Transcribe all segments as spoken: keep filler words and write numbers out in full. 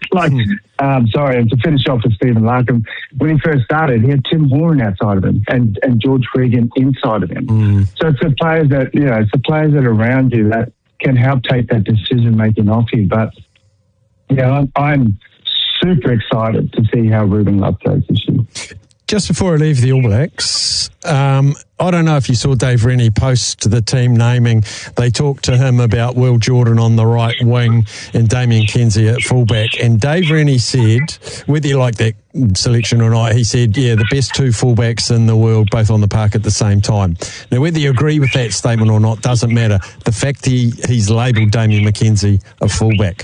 like, um, sorry, and to finish off with Stephen Larkham, when he first started, he had Tim Horan outside of him and, and George Cregan inside of him. Mm. So it's the players that, you know, it's the players that are around you that can help take that decision-making off you. But, you know, I'm, I'm super excited to see how Ruben Love plays this year. Just before I leave the All Blacks, um, I don't know if you saw Dave Rennie post to the team naming, they talked to him about Will Jordan on the right wing and Damien Kenzie at fullback. And Dave Rennie said, whether you like that selection or not, he said, yeah, the best two fullbacks in the world, both on the park at the same time. Now, whether you agree with that statement or not doesn't matter. The fact he, he's labelled Damien McKenzie a fullback.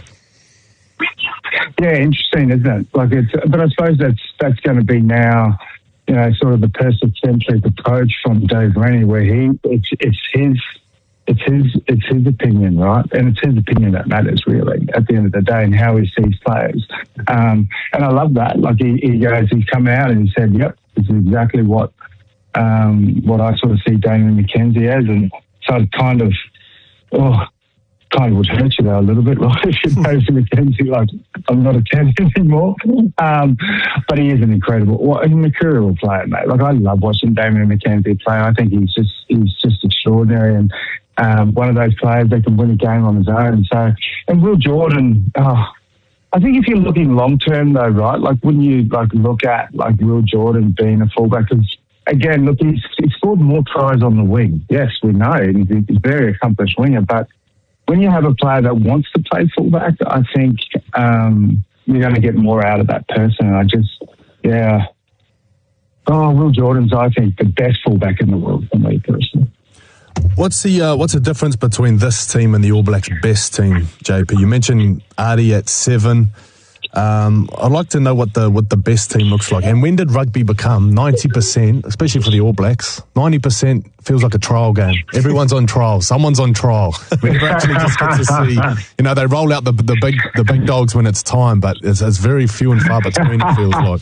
Yeah, interesting, isn't it? Like, it's, but I suppose that's that's going to be now, you know, sort of the person-centric approach from Dave Rennie, where he it's it's his it's his it's his opinion, right? And it's his opinion that matters really at the end of the day, and how he sees players. Um, and I love that. Like he, he goes, he's come out and he said, "Yep, this is exactly what um, what I sort of see Damien McKenzie as," and so it kind of oh. kind of would hurt you though a little bit, right? If you know to McKenzie, like, I'm not a ten anymore. Um, but he is an incredible, well, a mercurial player, mate. Like, I love watching Damien McKenzie play. I think he's just he's just extraordinary, and um, one of those players that can win a game on his own. So, and Will Jordan, oh, I think if you're looking long term though, right? Like, when you like look at like Will Jordan being a fullback, because again, look, he's, he's scored more tries on the wing. Yes, we know, and he's, he's a very accomplished winger, but when you have a player that wants to play fullback, I think um, you're going to get more out of that person. And I just, yeah. Oh, Will Jordan's, I think, the best fullback in the world for me personally. What's the uh, what's the difference between this team and the All Blacks' best team, J P? You mentioned Ardie at seven. Um, I'd like to know what the what the best team looks like. And when did rugby become ninety percent, especially for the All Blacks, ninety percent feels like a trial game. Everyone's on trial. Someone's on trial. We never actually just get to see, you know, they roll out the the big the big dogs when it's time, but it's, it's very few and far between, it feels like.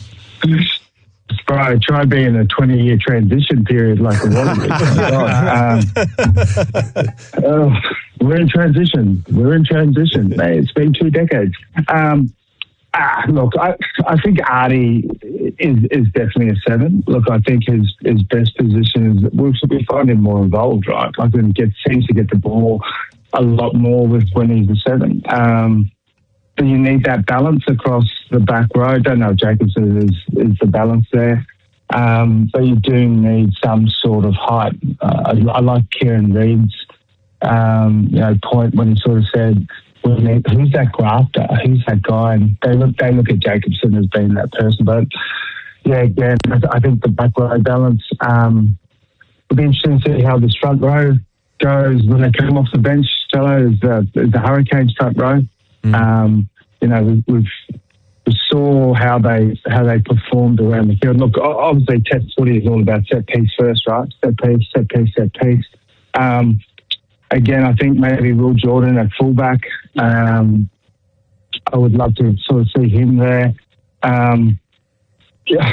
Bro, try being in a twenty-year transition period like it was. um, uh, we're in transition. We're in transition. Mate, it's been two decades. Um, Ah, look, I, I think Ardie is is definitely a seven. Look, I think his, his best position is we we find him more involved, right? Like, when he gets seems to get the ball a lot more with when he's a seven. Um, but you need that balance across the back row. I don't know if Jacobson is is the balance there, um, but you do need some sort of height. Uh, I, I like Kieran Reid's um, you know point when he sort of said, who's that grafter? Who's that guy? And they look, they look at Jacobson as being that person. But yeah, again, I think the back row balance. Um, it'll be interesting to see how this front row goes when they come off the bench. Stella is the, is the Hurricanes front row. Mm. Um, you know, we, we've we saw how they how they performed around the field. Look, obviously, Test footy is all about set piece first, right? Set piece, set piece, set piece. Um, Again, I think maybe Will Jordan at fullback. Um, I would love to sort of see him there. Um, yeah,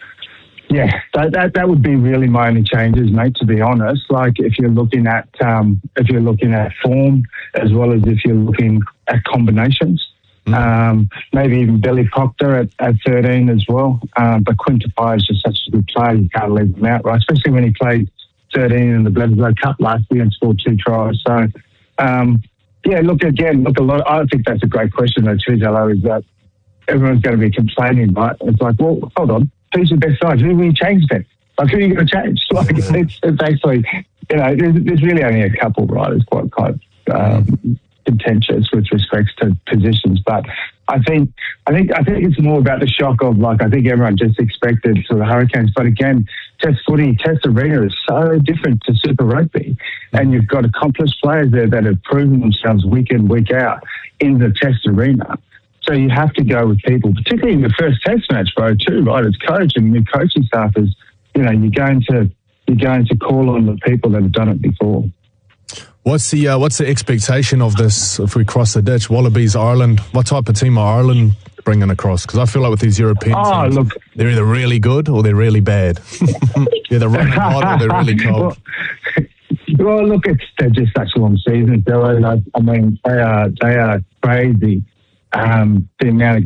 yeah that, that that would be really my only changes, mate. To be honest, like if you're looking at um, if you're looking at form as well as if you're looking at combinations, mm. um, maybe even Billy Proctor at, at thirteen as well. Um, but Quinn Tupac is just such a good player; you can't leave him out, right? Especially when he played thirteen in the Bledisloe Cup last year and scored two tries. So, um, yeah, look, again, look, a lot. I think that's a great question, though, too, Jello, is that everyone's going to be complaining, right? It's like, well, hold on, who's your best side? Who will you change then? Like, who are you going to change? Like, it's, it's actually, you know, there's, there's really only a couple, right? It's quite, quite um, contentious with respects to positions, but I think, I think, I think it's more about the shock of, like, I think everyone just expected sort of Hurricanes, but again, Test footy, Test arena is so different to Super Rugby, and you've got accomplished players there that have proven themselves week in, week out in the Test arena. So you have to go with people, particularly in the first Test match, bro, too, right? As coach and your coaching staff is, you know, you're going to you're going to call on the people that have done it before. What's the uh, what's the expectation of this if we cross the ditch? Wallabies, Ireland. What type of team are Ireland bringing across? Because I feel like with these European oh, teams, look, they're either really good or they're really bad. They're the running hot or they're really cold. Well, well, look, it's they're just such long seasons, though. I, I mean, they are they are crazy. Um, the amount of